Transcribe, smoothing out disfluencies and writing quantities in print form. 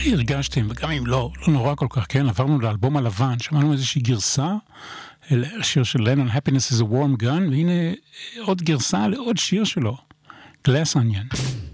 הרגשתם, וגם אם לא נורא כל כך, כן, עברנו לאלבום הלבן, שמענו איזושהי גרסה, שיר של לנון, Happiness is a warm gun, והנה עוד גרסה לעוד שיר שלו, Glass Onion.